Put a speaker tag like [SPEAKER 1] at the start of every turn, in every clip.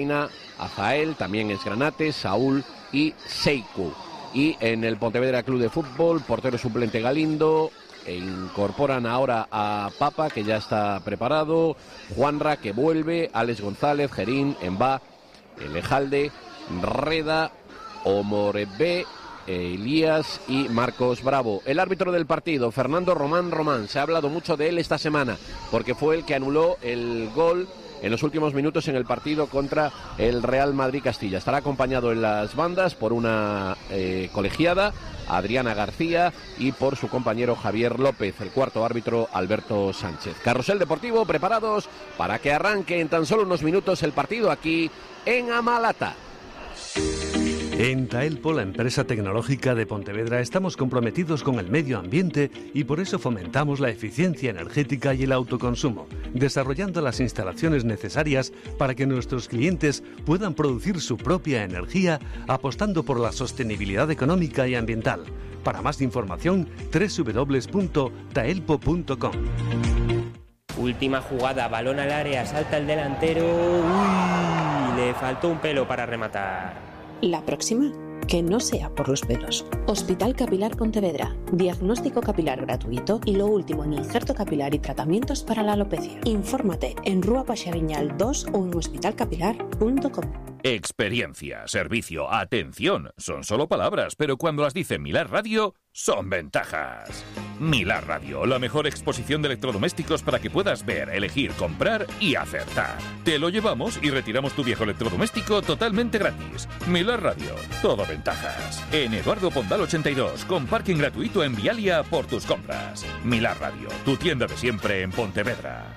[SPEAKER 1] Azael, también es Granate, Saúl y Seiku. Y en el Pontevedra Club de Fútbol, portero suplente Galindo, e incorporan ahora a Papa, que ya está preparado, Juanra, que vuelve, Alex González, Gerín, Embá, Elejalde, Reda, Omorebe, Elías y Marcos Bravo. El árbitro del partido, Fernando Román, se ha hablado mucho de él esta semana, porque fue el que anuló el gol en los últimos minutos en el partido contra el Real Madrid Castilla. Estará acompañado en las bandas por una colegiada, Adriana García, y por su compañero Javier López, el cuarto árbitro Alberto Sánchez. Carrusel Deportivo, preparados para que arranque en tan solo unos minutos el partido aquí en Amalata.
[SPEAKER 2] En Taelpo, la empresa tecnológica de Pontevedra, estamos comprometidos con el medio ambiente y por eso fomentamos la eficiencia energética y el autoconsumo, desarrollando las instalaciones necesarias para que nuestros clientes puedan producir su propia energía, apostando por la sostenibilidad económica y ambiental. Para más información, www.taelpo.com.
[SPEAKER 3] Última jugada, balón al área, salta el delantero. Uy, le faltó un pelo para rematar.
[SPEAKER 4] La próxima, que no sea por los pelos. Hospital Capilar Pontevedra. Diagnóstico capilar gratuito y lo último en injerto capilar y tratamientos para la alopecia. Infórmate en Rúa Paxaviñal 2 o en hospitalcapilar.com.
[SPEAKER 5] Experiencia, servicio, atención, son solo palabras, pero cuando las dice Milar Radio, son ventajas. Milar Radio, la mejor exposición de electrodomésticos para que puedas ver, elegir, comprar y acertar. Te lo llevamos y retiramos tu viejo electrodoméstico totalmente gratis. Milar Radio, todo ventajas. En Eduardo Pondal 82, con parking gratuito en Vialia por tus compras. Milar Radio, tu tienda de siempre en Pontevedra.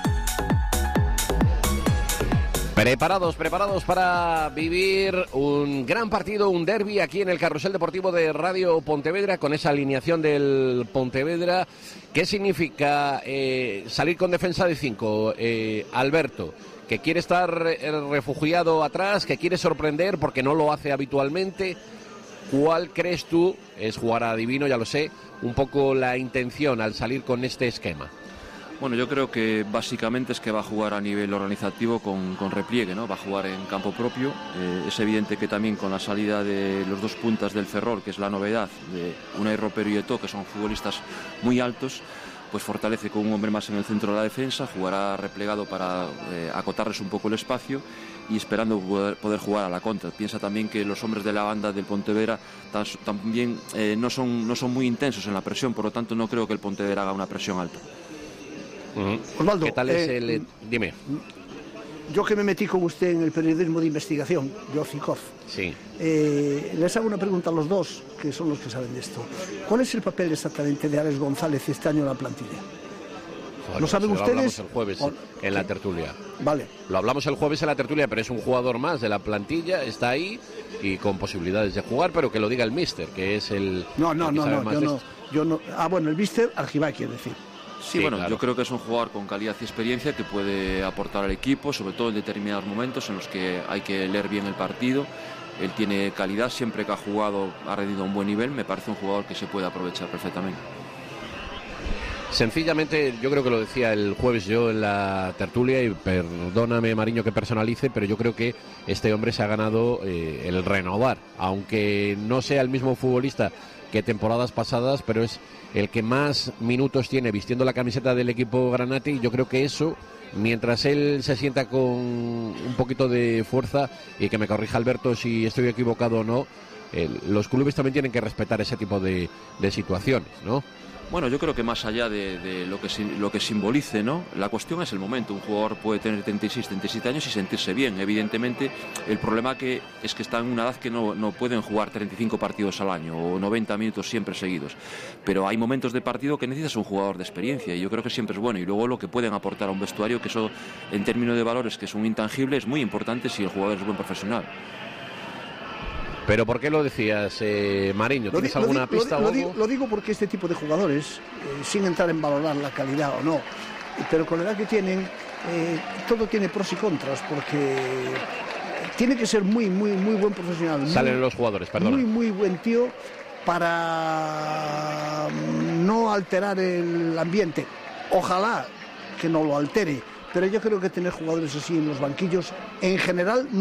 [SPEAKER 1] Preparados para vivir un gran partido, un derbi aquí en el Carrusel Deportivo de Radio Pontevedra, con esa alineación del Pontevedra. ¿Qué significa salir con defensa de 5? Alberto, que quiere estar refugiado atrás, que quiere sorprender porque no lo hace habitualmente. ¿Cuál crees tú, es jugar a adivino, ya lo sé, un poco la intención al salir con este esquema?
[SPEAKER 6] Bueno, yo creo que básicamente es que va a jugar a nivel organizativo con repliegue, ¿no? Va a jugar en campo propio. Es evidente que también con la salida de los dos puntas del Ferrol, que es la novedad, de Unai Ropero y Eto'o, que son futbolistas muy altos, pues fortalece con un hombre más en el centro de la defensa, jugará replegado para acotarles un poco el espacio y esperando poder jugar a la contra. Piensa también que los hombres de la banda del Pontevedra también no son muy intensos en la presión, por lo tanto no creo que el Pontevedra haga una presión alta.
[SPEAKER 7] Osvaldo,
[SPEAKER 1] ¿qué tal es el...? Dime.
[SPEAKER 7] Yo que me metí con usted en el periodismo de investigación, yo Fikov,
[SPEAKER 1] sí.
[SPEAKER 7] Les hago una pregunta a los dos, que son los que saben de esto. ¿Cuál es el papel exactamente de Alex González este año en la plantilla?
[SPEAKER 1] Bueno,
[SPEAKER 7] ¿Lo saben ustedes?
[SPEAKER 1] Lo hablamos el jueves en la tertulia.
[SPEAKER 7] Vale.
[SPEAKER 1] Lo hablamos el jueves en la tertulia, pero es un jugador más de la plantilla, está ahí y con posibilidades de jugar, pero que lo diga el míster, que es el...
[SPEAKER 7] Yo no. Ah, bueno, el míster Argibay, quiere decir.
[SPEAKER 6] Sí, bueno, claro. Yo creo que es un jugador con calidad y experiencia que puede aportar al equipo, sobre todo en determinados momentos en los que hay que leer bien el partido. Él tiene calidad, siempre que ha jugado ha rendido a un buen nivel, me parece un jugador que se puede aprovechar perfectamente.
[SPEAKER 1] Sencillamente, yo creo que lo decía el jueves yo en la tertulia, y perdóname Mariño que personalice, pero yo creo que este hombre se ha ganado el renovar, aunque no sea el mismo futbolista que temporadas pasadas, pero es el que más minutos tiene vistiendo la camiseta del equipo Granate, y yo creo que eso, mientras él se sienta con un poquito de fuerza, y que me corrija Alberto si estoy equivocado o no, los clubes también tienen que respetar ese tipo de situaciones, ¿no?
[SPEAKER 6] Bueno, yo creo que más allá de lo que simbolice, ¿no? La cuestión es el momento. Un jugador puede tener 36, 37 años y sentirse bien. Evidentemente, el problema es que está en una edad que no pueden jugar 35 partidos al año o 90 minutos siempre seguidos. Pero hay momentos de partido que necesitas un jugador de experiencia, y yo creo que siempre es bueno. Y luego lo que pueden aportar a un vestuario, que eso en términos de valores, que es un intangible, es muy importante si el jugador es buen profesional.
[SPEAKER 1] ¿Pero por qué lo decías, Mariño? ¿Tienes alguna pista o algo?
[SPEAKER 7] Lo digo porque este tipo de jugadores, sin entrar en valorar la calidad o no, pero con la edad que tienen, todo tiene pros y contras, porque tiene que ser muy buen profesional.
[SPEAKER 1] Salen los jugadores, perdón.
[SPEAKER 7] Muy buen tío para no alterar el ambiente. Ojalá que no lo altere, pero yo creo que tener jugadores así en los banquillos en general